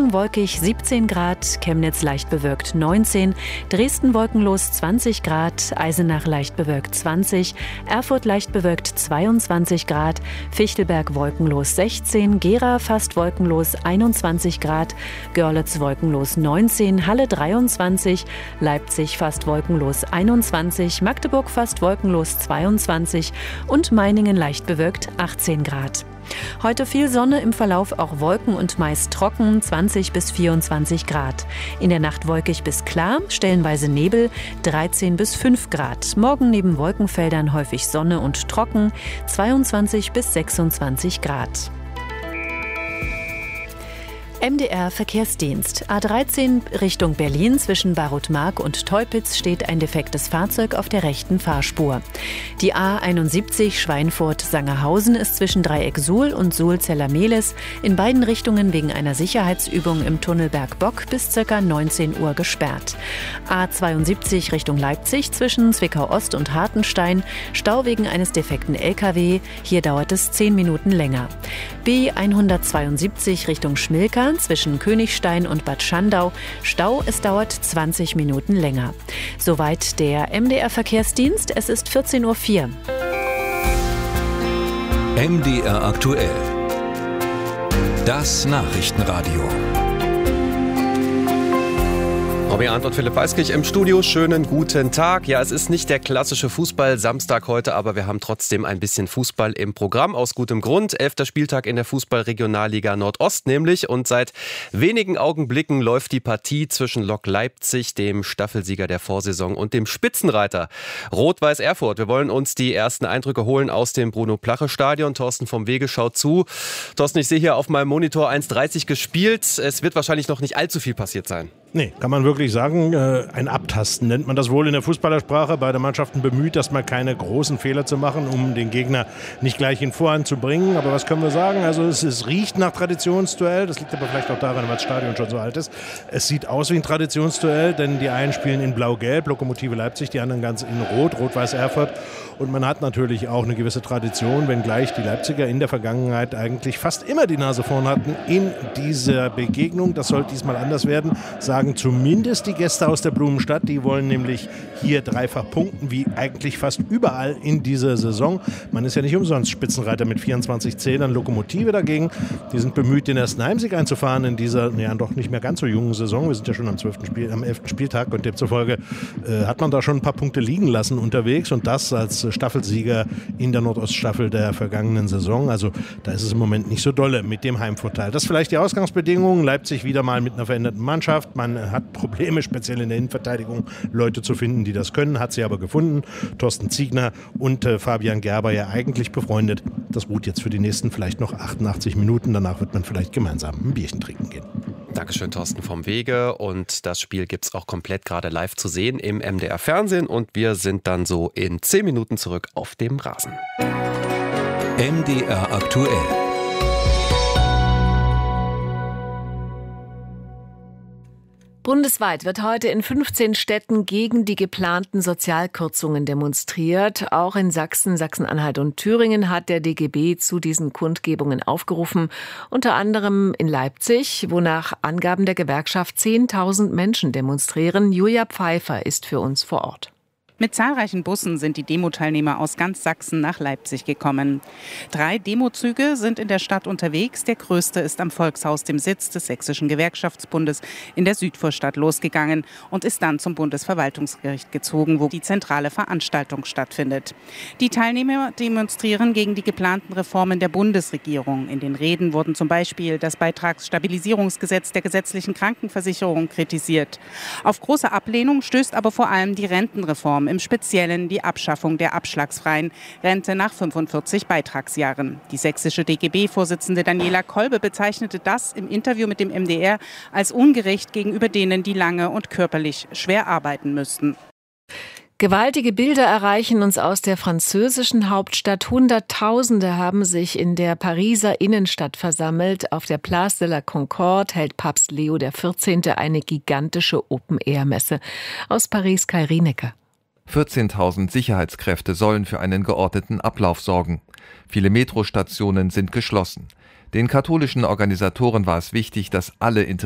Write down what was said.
Morgen wolkig 17 Grad, Chemnitz leicht bewölkt 19, Dresden wolkenlos 20 Grad, Eisenach leicht bewölkt 20, Erfurt leicht bewölkt 22 Grad, Fichtelberg wolkenlos 16, Gera fast wolkenlos 21 Grad, Görlitz wolkenlos 19, Halle 23, Leipzig fast wolkenlos 21, Magdeburg fast wolkenlos 22 und Meiningen leicht bewölkt 18 Grad. Heute viel Sonne, im Verlauf auch Wolken und meist trocken, 20 bis 24 Grad. In der Nacht wolkig bis klar, stellenweise Nebel, 13 bis 5 Grad. Morgen neben Wolkenfeldern häufig Sonne und trocken, 22 bis 26 Grad. MDR Verkehrsdienst. A13 Richtung Berlin zwischen Barutmark und Teupitz steht ein defektes Fahrzeug auf der rechten Fahrspur. Die A71 Schweinfurt-Sangerhausen ist zwischen Dreieck Suhl und Suhl-Zellermehlis in beiden Richtungen wegen einer Sicherheitsübung im Tunnel Bergbock bis ca. 19 Uhr gesperrt. A72 Richtung Leipzig zwischen Zwickau-Ost und Hartenstein, Stau wegen eines defekten LKW. Hier dauert es 10 Minuten länger. B172 Richtung Schmilka zwischen Königstein und Bad Schandau. Stau, es dauert 20 Minuten länger. Soweit der MDR Verkehrsdienst. Es ist 14.04 Uhr. MDR aktuell. Das Nachrichtenradio. Robby Arndt und Philipp Weiskirch im Studio. Schönen guten Tag. Ja, es ist nicht der klassische Fußball-Samstag heute, aber wir haben trotzdem ein bisschen Fußball im Programm. Aus gutem Grund. 11. Spieltag in der Fußball-Regionalliga Nordost nämlich. Und seit wenigen Augenblicken läuft die Partie zwischen Lok Leipzig, dem Staffelsieger der Vorsaison, und dem Spitzenreiter Rot-Weiß Erfurt. Wir wollen uns die ersten Eindrücke holen aus dem Bruno-Plache-Stadion. Thorsten vom Wege schaut zu. Thorsten, ich sehe hier auf meinem Monitor 1:30 gespielt. Es wird wahrscheinlich noch nicht allzu viel passiert sein. Nee, kann man wirklich sagen, ein Abtasten nennt man das wohl in der Fußballersprache. Beide Mannschaften bemüht, dass mal keine großen Fehler zu machen, um den Gegner nicht gleich in Vorhand zu bringen. Aber was können wir sagen? Also es riecht nach Traditionsduell. Das liegt aber vielleicht auch daran, weil das Stadion schon so alt ist. Es sieht aus wie ein Traditionsduell, denn die einen spielen in Blau-Gelb, Lokomotive Leipzig, die anderen ganz in Rot, Rot-Weiß Erfurt. Und man hat natürlich auch eine gewisse Tradition, wenngleich die Leipziger in der Vergangenheit eigentlich fast immer die Nase vorn hatten in dieser Begegnung. Das soll diesmal anders werden, sagen zumindest die Gäste aus der Blumenstadt. Die wollen nämlich hier dreifach punkten, wie eigentlich fast überall in dieser Saison. Man ist ja nicht umsonst Spitzenreiter mit 24 Zählern. Lokomotive dagegen, die sind bemüht, den ersten Heimsieg einzufahren in dieser doch nicht mehr ganz so jungen Saison. Wir sind ja schon am 11. Spieltag und demzufolge hat man da schon ein paar Punkte liegen lassen unterwegs, und das als Staffelsieger in der Nordoststaffel der vergangenen Saison. Also da ist es im Moment nicht so dolle mit dem Heimvorteil. Das ist vielleicht die Ausgangsbedingungen. Leipzig wieder mal mit einer veränderten Mannschaft. Man hat Probleme, speziell in der Innenverteidigung, Leute zu finden, die das können. Hat sie aber gefunden. Thorsten Ziegner und Fabian Gerber ja eigentlich befreundet. Das ruht jetzt für die nächsten vielleicht noch 88 Minuten. Danach wird man vielleicht gemeinsam ein Bierchen trinken gehen. Dankeschön, Thorsten vom Wege. Und das Spiel gibt es auch komplett gerade live zu sehen im MDR Fernsehen. Und wir sind dann so in 10 Minuten zurück auf dem Rasen. MDR aktuell. Bundesweit wird heute in 15 Städten gegen die geplanten Sozialkürzungen demonstriert. Auch in Sachsen, Sachsen-Anhalt und Thüringen hat der DGB zu diesen Kundgebungen aufgerufen. Unter anderem in Leipzig, wo nach Angaben der Gewerkschaft 10.000 Menschen demonstrieren. Julia Pfeiffer ist für uns vor Ort. Mit zahlreichen Bussen sind die Demoteilnehmer aus ganz Sachsen nach Leipzig gekommen. 3 Demozüge sind in der Stadt unterwegs. Der größte ist am Volkshaus, dem Sitz des Sächsischen Gewerkschaftsbundes, in der Südvorstadt losgegangen und ist dann zum Bundesverwaltungsgericht gezogen, wo die zentrale Veranstaltung stattfindet. Die Teilnehmer demonstrieren gegen die geplanten Reformen der Bundesregierung. In den Reden wurden zum Beispiel das Beitragsstabilisierungsgesetz der gesetzlichen Krankenversicherung kritisiert. Auf große Ablehnung stößt aber vor allem die Rentenreform, im Speziellen die Abschaffung der abschlagsfreien Rente nach 45 Beitragsjahren. Die sächsische DGB-Vorsitzende Daniela Kolbe bezeichnete das im Interview mit dem MDR als ungerecht gegenüber denen, die lange und körperlich schwer arbeiten müssten. Gewaltige Bilder erreichen uns aus der französischen Hauptstadt. Hunderttausende haben sich in der Pariser Innenstadt versammelt. Auf der Place de la Concorde hält Papst Leo XIV. Eine gigantische Open-Air-Messe. Aus Paris, Kai Rienecker. 14.000 Sicherheitskräfte sollen für einen geordneten Ablauf sorgen. Viele Metrostationen sind geschlossen. Den katholischen Organisatoren war es wichtig, dass alle